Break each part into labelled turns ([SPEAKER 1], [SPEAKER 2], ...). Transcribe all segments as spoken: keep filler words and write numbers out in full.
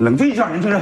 [SPEAKER 1] 冷静一下，年轻人。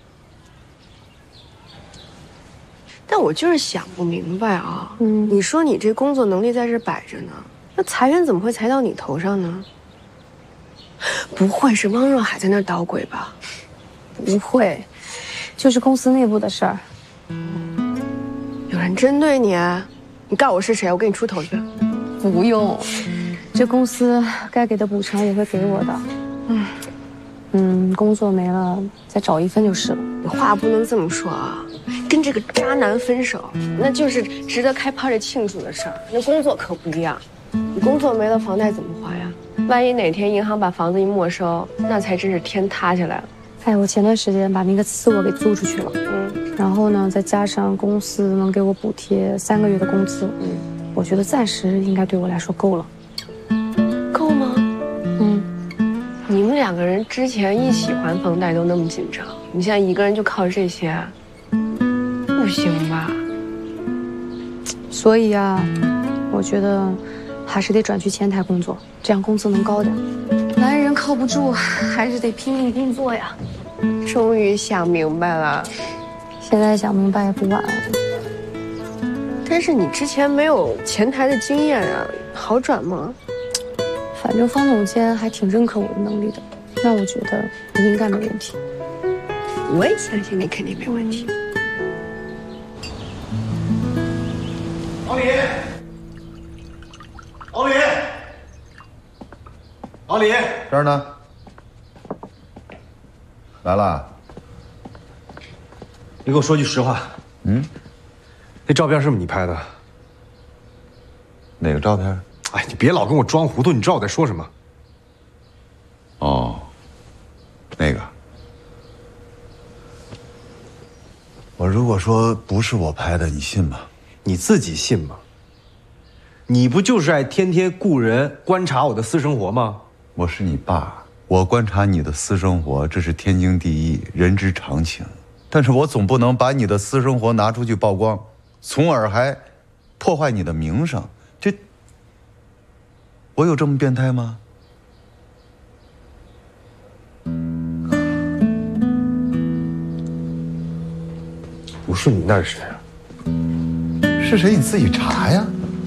[SPEAKER 2] 但我就是想不明白啊，嗯，你说你这工作能力在这摆着呢，那裁员怎么会裁到你头上呢？不会是汪若海在那儿捣鬼吧？
[SPEAKER 3] 不会，就是公司内部的事儿。
[SPEAKER 2] 有人针对你？你告我是谁，我给你出头去。
[SPEAKER 3] 不用，这公司该给的补偿也会给我的。嗯，嗯，工作没了再找一份就是了。
[SPEAKER 2] 你话不能这么说啊，跟这个渣男分手，那就是值得开 party 庆祝的事儿。那工作可不一样，你工作没了，房贷怎么还呀？万一哪天银行把房子一没收，那才真是天塌下来了。
[SPEAKER 3] 哎，我前段时间把那个次卧给租出去了，嗯，然后呢，再加上公司能给我补贴三个月的工资，嗯，我觉得暂时应该对我来说够了。
[SPEAKER 2] 够吗？
[SPEAKER 3] 嗯，
[SPEAKER 2] 你们两个人之前一起还房贷都那么紧张，你现在一个人就靠这些，不行吧？
[SPEAKER 3] 所以啊，我觉得还是得转去前台工作，这样工资能高点。男人靠不住，还是得拼命工作呀。
[SPEAKER 2] 终于想明白了，
[SPEAKER 3] 现在想明白也不晚。
[SPEAKER 2] 但是你之前没有前台的经验啊，好转吗？
[SPEAKER 3] 反正方总监还挺认可我的能力的，那我觉得应该没问题。
[SPEAKER 2] 我也相信你肯定没问题。
[SPEAKER 4] 老李，老李，老李，
[SPEAKER 5] 这儿呢。来了。
[SPEAKER 4] 你给我说句实话，
[SPEAKER 5] 嗯，
[SPEAKER 4] 那照片是不是你拍的？
[SPEAKER 5] 哪个照片？
[SPEAKER 4] 哎，你别老跟我装糊涂，你知道我在说什么？
[SPEAKER 5] 哦，那个。我如果说不是我拍的，你信吗？
[SPEAKER 4] 你自己信吗？你不就是爱天天雇人观察我的私生活吗？
[SPEAKER 5] 我是你爸，我观察你的私生活，这是天经地义，人之常情。但是我总不能把你的私生活拿出去曝光，从而还破坏你的名声。这，我有这么变态吗？
[SPEAKER 4] 不是你，那是谁啊？
[SPEAKER 5] 是谁？你自己查呀。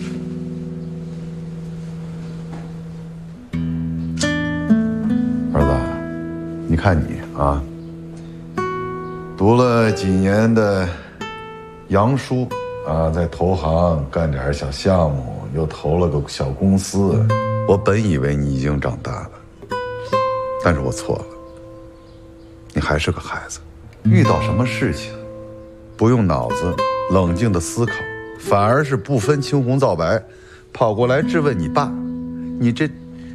[SPEAKER 5] 儿子，你看你啊，读了几年的洋书啊，在投行干点小项目，又投了个小公司。我本以为你已经长大了，但是我错了。你还是个孩子，遇到什么事情，不用脑子冷静的思考，反而是不分青红皂白，跑过来质问你爸，你这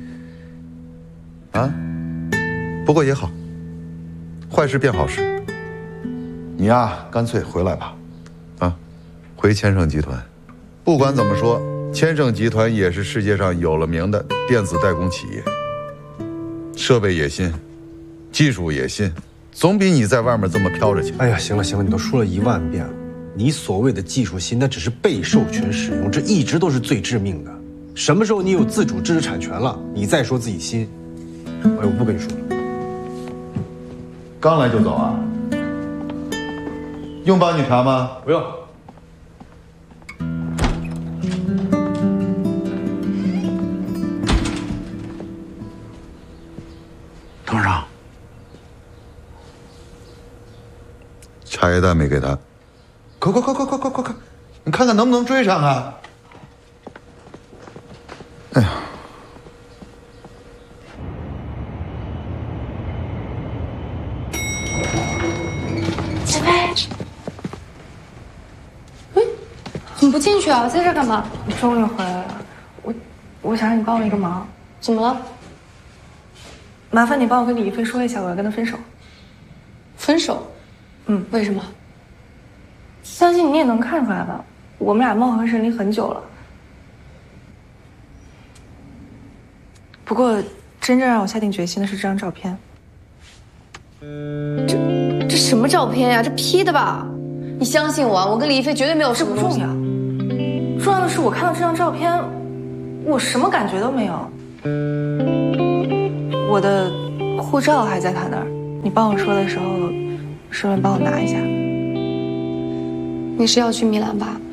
[SPEAKER 5] 啊？不过也好，坏事变好事。你呀，干脆回来吧，啊，回千盛集团。不管怎么说，千盛集团也是世界上有了名的电子代工企业，设备也新，技术也新，总比你在外面这么飘着强。
[SPEAKER 4] 哎呀，行了行了，你都说了一万遍了，你所谓的技术新，那只是被授权使用，这一直都是最致命的。什么时候你有自主知识产权了，你再说自己新。哎，我不跟你说了。
[SPEAKER 5] 刚来就走啊？用帮你查吗？
[SPEAKER 4] 不用。
[SPEAKER 1] 董事长，
[SPEAKER 5] 茶叶蛋没给他。快快快快快快快快，你看看能不能追上啊？哎呀！
[SPEAKER 3] 子飞，嗯，怎么不进去啊？在这干嘛？
[SPEAKER 6] 你终于回来了，我我想让你帮我一个忙。
[SPEAKER 3] 怎么了？
[SPEAKER 6] 麻烦你帮我跟李一飞说一下，我要跟他分手。
[SPEAKER 3] 分手？
[SPEAKER 6] 嗯，
[SPEAKER 3] 为什么？
[SPEAKER 6] 相信你也能看出来吧，我们俩貌合神离很久了。不过，真正让我下定决心的是这张照片。
[SPEAKER 3] 这这什么照片呀？这 P 的吧？你相信我啊，我跟李一飞绝对没有什么
[SPEAKER 6] 这不重要，重要的是我看到这张照片，我什么感觉都没有。我的护照还在他那儿， 你帮我说的时候，顺便帮我拿一下。
[SPEAKER 3] 你是要去米兰吧？